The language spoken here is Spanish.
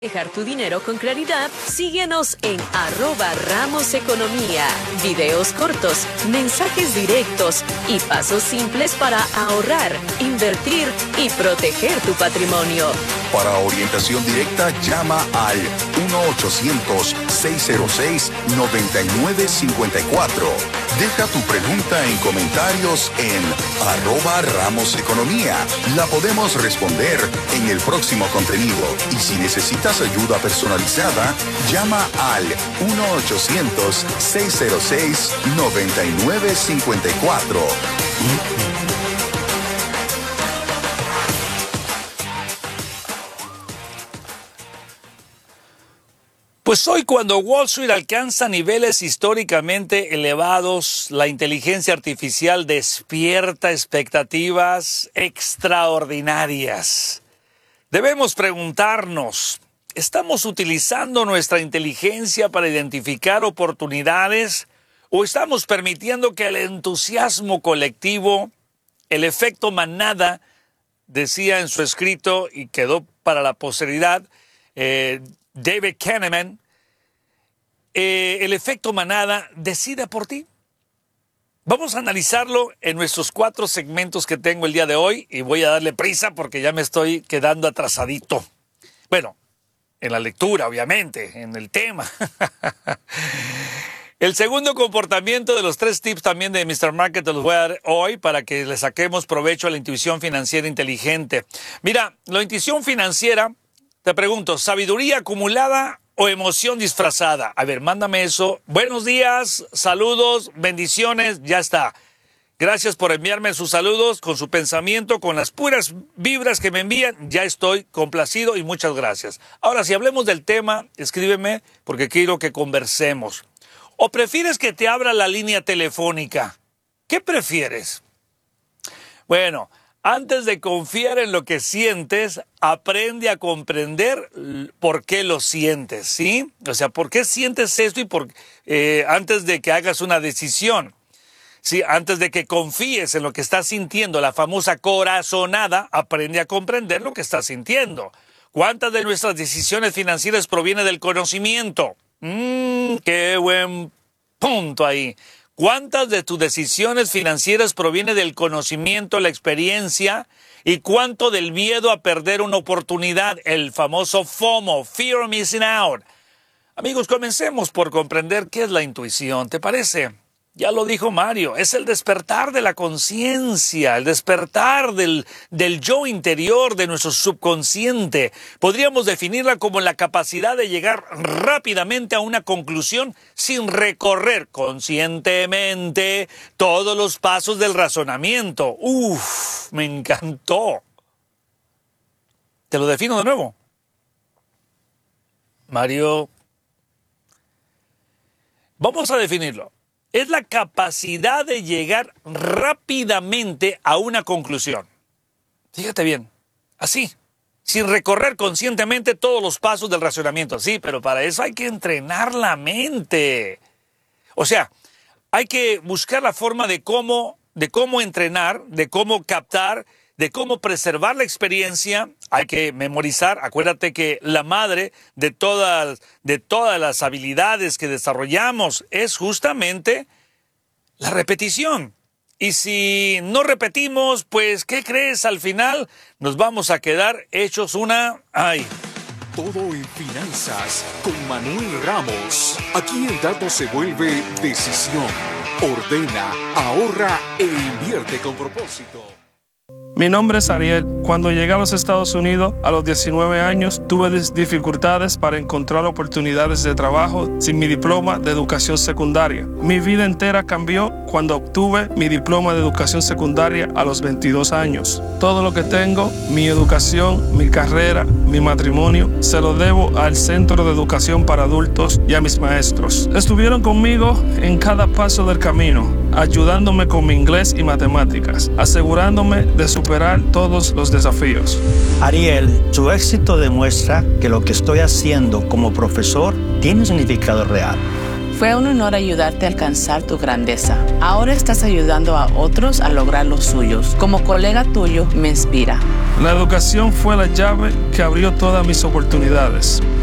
Dejar tu dinero con claridad, síguenos en @RamosEconomía. Videos cortos, mensajes directos y pasos simples para ahorrar, invertir y proteger tu patrimonio. Para orientación directa, llama al 1-800-606-9954. Deja tu pregunta en comentarios en @RamosEconomía. La podemos responder en el próximo contenido. Y si necesitas ayuda personalizada, llama al 1-800-606-9954. Pues hoy, cuando Wall Street alcanza niveles históricamente elevados, la inteligencia artificial despierta expectativas extraordinarias. Debemos preguntarnos, ¿estamos utilizando nuestra inteligencia para identificar oportunidades o estamos permitiendo que el entusiasmo colectivo, el efecto manada, decía en su escrito y quedó para la posteridad, David Kahneman, el efecto manada decida por ti? Vamos a analizarlo en nuestros 4 segmentos que tengo el día de hoy y voy a darle prisa porque ya me estoy quedando atrasadito. Bueno, en la lectura, obviamente, en el tema. El segundo comportamiento de los 3 tips también de Mr. Market te los voy a dar hoy para que le saquemos provecho a la intuición financiera inteligente. Mira, la intuición financiera, te pregunto, ¿sabiduría acumulada o emoción disfrazada? A ver, mándame eso. Buenos días, saludos, bendiciones, ya está. Gracias por enviarme sus saludos con su pensamiento, con las puras vibras que me envían. Ya estoy complacido y muchas gracias. Ahora, si hablemos del tema, escríbeme porque quiero que conversemos. ¿O prefieres que te abra la línea telefónica? ¿Qué prefieres? Bueno, antes de confiar en lo que sientes, aprende a comprender por qué lo sientes, ¿sí? O sea, ¿por qué sientes esto y antes de que hagas una decisión? Sí, antes de que confíes en lo que estás sintiendo, la famosa corazonada, aprende a comprender lo que estás sintiendo. ¿Cuántas de nuestras decisiones financieras provienen del conocimiento? Qué buen punto ahí. ¿Cuántas de tus decisiones financieras provienen del conocimiento, la experiencia? ¿Y cuánto del miedo a perder una oportunidad? El famoso FOMO, Fear of Missing Out. Amigos, comencemos por comprender qué es la intuición. ¿Te parece? Ya lo dijo Mario, es el despertar de la conciencia, el despertar del yo interior, de nuestro subconsciente. Podríamos definirla como la capacidad de llegar rápidamente a una conclusión sin recorrer conscientemente todos los pasos del razonamiento. ¡Uf! Me encantó. Te lo defino de nuevo. Mario, vamos a definirlo. Es la capacidad de llegar rápidamente a una conclusión. Fíjate bien, así, sin recorrer conscientemente todos los pasos del razonamiento. Sí, pero para eso hay que entrenar la mente. O sea, hay que buscar la forma de cómo entrenar, de cómo captar, de cómo preservar la experiencia. Hay que memorizar. Acuérdate que la madre de todas las habilidades que desarrollamos es justamente la repetición. Y si no repetimos, pues, ¿qué crees? Al final nos vamos a quedar hechos una... ¡Ay! Todo en finanzas con Manuel Ramos. Aquí el dato se vuelve decisión. Ordena, ahorra e invierte con propósito. Mi nombre es Ariel. Cuando llegué a los Estados Unidos a los 19 años, tuve dificultades para encontrar oportunidades de trabajo sin mi diploma de educación secundaria. Mi vida entera cambió cuando obtuve mi diploma de educación secundaria a los 22 años. Todo lo que tengo, mi educación, mi carrera, mi matrimonio, se lo debo al Centro de Educación para Adultos y a mis maestros. Estuvieron conmigo en cada paso del camino, ayudándome con mi inglés y matemáticas, asegurándome de superar todos los desafíos. Ariel, su éxito demuestra que lo que estoy haciendo como profesor tiene un significado real. Fue un honor ayudarte a alcanzar tu grandeza. Ahora estás ayudando a otros a lograr los suyos. Como colega tuyo, me inspira. La educación fue la llave que abrió todas mis oportunidades.